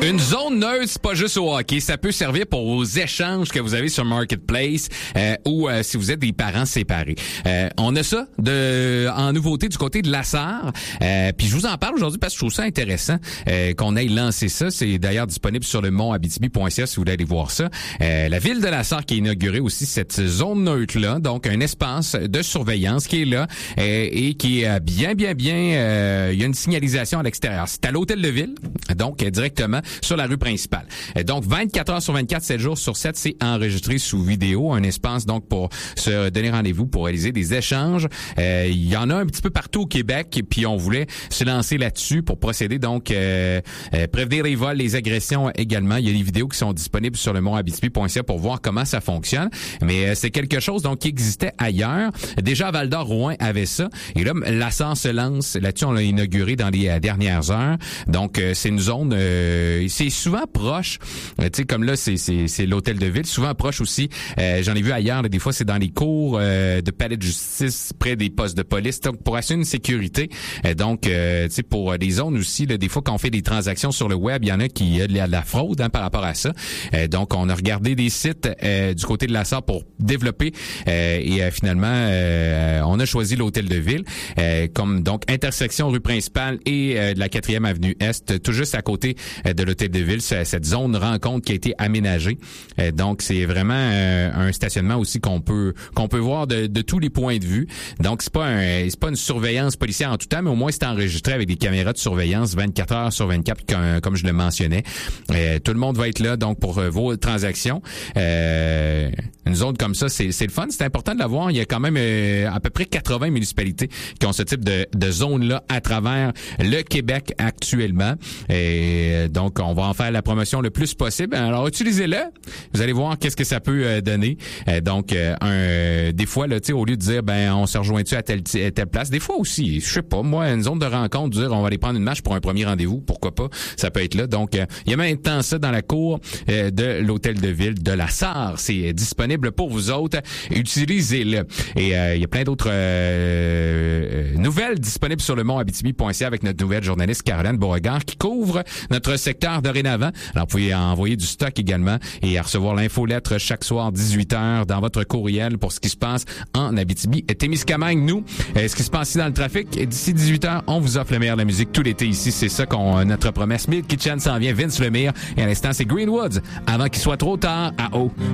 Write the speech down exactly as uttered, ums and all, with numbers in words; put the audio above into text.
Une zone neutre, c'est pas juste au hockey. Ça peut servir pour vos échanges que vous avez sur Marketplace euh, ou euh, si vous êtes des parents séparés. Euh, on a ça de en nouveauté du côté de La Sarre. Euh, puis je vous en parle aujourd'hui parce que je trouve ça intéressant euh, qu'on ait lancé ça. C'est d'ailleurs disponible sur le mont abitibi point c a si vous voulez aller voir ça. Euh, la ville de La Sarre qui a inauguré aussi cette zone neutre-là, donc un espace de surveillance qui est là euh, et qui est bien, bien, bien... Euh, il y a une signalisation à l'extérieur. C'est à l'hôtel de ville, donc euh, directement sur la rue principale. Donc, vingt-quatre heures sur vingt-quatre, sept jours sur sept, c'est enregistré sous vidéo. Un espace, donc, pour se donner rendez-vous, pour réaliser des échanges. Euh, il y en a un petit peu partout au Québec, puis on voulait se lancer là-dessus pour procéder, donc, euh, euh, prévenir les vols, les agressions également. Il y a des vidéos qui sont disponibles sur le mont abitibi point c a pour voir comment ça fonctionne. Mais euh, c'est quelque chose, donc, qui existait ailleurs. Déjà, Val-d'Or, Rouen avait ça. Et là, La Sarre se lance. Là-dessus, on l'a inauguré dans les euh, dernières heures. Donc, euh, c'est une zone... Euh, c'est souvent proche, euh, tu sais, comme là, c'est, c'est, c'est l'hôtel de ville, souvent proche aussi, euh, j'en ai vu ailleurs, là, des fois, c'est dans les cours euh, de palais de justice, près des postes de police, donc pour assurer une sécurité. Euh, donc, euh, tu sais, pour des zones aussi, là, des fois, quand on fait des transactions sur le web, il y en a qui a de la, de la fraude hein, par rapport à ça. Euh, donc, on a regardé des sites euh, du côté de La Sarre pour développer euh, et euh, finalement, euh, on a choisi l'hôtel de ville euh, comme, donc, intersection rue principale et euh, de la quatrième avenue Est, tout juste à côté euh, de l'hôtel de ville, cette zone rencontre qui a été aménagée. Euh, donc, c'est vraiment euh, un stationnement aussi qu'on peut qu'on peut voir de, de tous les points de vue. Donc, c'est pas un, c'est pas une surveillance policière en tout temps, mais au moins c'est enregistré avec des caméras de surveillance vingt-quatre heures sur vingt-quatre, comme, comme je le mentionnais. Euh, tout le monde va être là donc pour euh, vos transactions. Euh, une zone comme ça, c'est, c'est le fun. C'est important de l'avoir. Il y a quand même euh, à peu près quatre-vingts municipalités qui ont ce type de, de zone-là à travers le Québec actuellement. Et donc, on va en faire la promotion le plus possible. Alors, utilisez-le. Vous allez voir qu'est-ce que ça peut euh, donner. Euh, donc, euh, un, euh, des fois, là, tu sais, au lieu de dire, ben, on se rejoint-tu à telle, à telle place, des fois aussi, je sais pas, moi, une zone de rencontre, dire, on va aller prendre une marche pour un premier rendez-vous, pourquoi pas, ça peut être là. Donc, euh, il y a maintenant ça dans la cour euh, de l'hôtel de ville de La Sarre. C'est disponible pour vous autres. Utilisez-le. Et euh, il y a plein d'autres euh, euh, nouvelles disponibles sur le mont abitibi point c a avec notre nouvelle journaliste Caroline Beauregard qui couvre notre secteur dorénavant. Alors, vous pouvez envoyer du stock également et recevoir l'infolettre chaque soir dix-huit heures dans votre courriel pour ce qui se passe en Abitibi-Témiscamingue. Nous, euh, ce qui se passe ici dans le trafic, d'ici dix-huit heures, on vous offre le meilleur de la musique tout l'été ici. C'est ça qu'on notre promesse. Milk Kitchen s'en vient, Vince Lemire. Et à l'instant, c'est Greenwoods avant qu'il soit trop tard à eau.